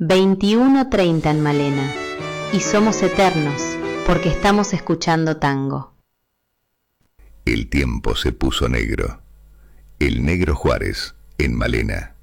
21:30 en Malena. Y somos eternos, porque estamos escuchando tango. El tiempo se puso negro. El Negro Juárez, en Malena.